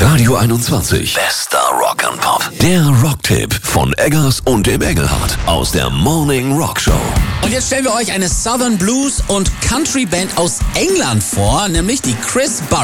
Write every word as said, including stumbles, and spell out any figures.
Radio einundzwanzig. Bester Rock and Pop. Der Rocktipp von Eggers und dem Engelhardt aus der Morning Rock Show. Und jetzt stellen wir euch eine Southern Blues und Country Band aus England vor, nämlich die Chris Burrows.